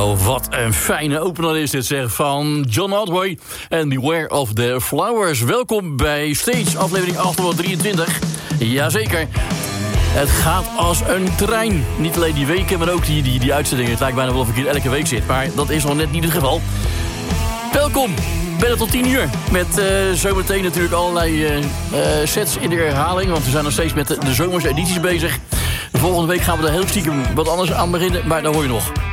Nou, wat een fijne opener is dit, zeg, van John Otway en Beware of the Flowers. Welkom bij Stage, aflevering 823. Jazeker. Het gaat als een trein. Niet alleen die weken, maar ook die uitzendingen. Het lijkt bijna wel of ik hier elke week zit, maar dat is nog net niet het geval. Welkom. Ben het tot 10 uur. Met zometeen natuurlijk allerlei sets in de herhaling. Want we zijn nog steeds met de zomerse edities bezig. De volgende week gaan we er heel stiekem wat anders aan beginnen. Maar daar hoor je nog.